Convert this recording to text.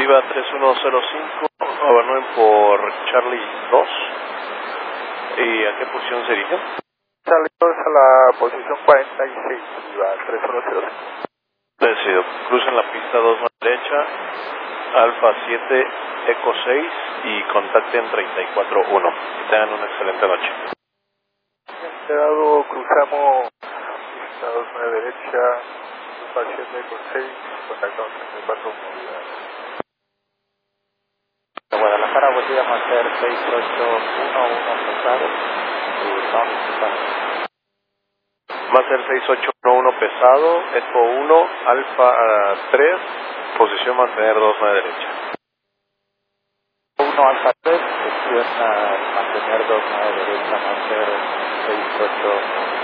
Viva 3105, avanúen por Charlie 2. ¿Y a qué posición se dirigen? Charlie 2 a la posición 46, Viva 3105. Decido, crucen la pista 2 a la derecha, Alfa 7, Eco 6 y contacten 341. Que tengan una excelente noche. Dado, cruzamos pista 2 a la derecha, Alfa 7, Eco 6, contactamos 34 unidades. Guadalajara, buen día, Master 6811 pesado y no disculpa. Master 6811 pesado, Eco 1, Alfa 3, posición mantener 2 a la derecha. 1 Alfa 3, posición mantener 2 a la derecha, Master 6811.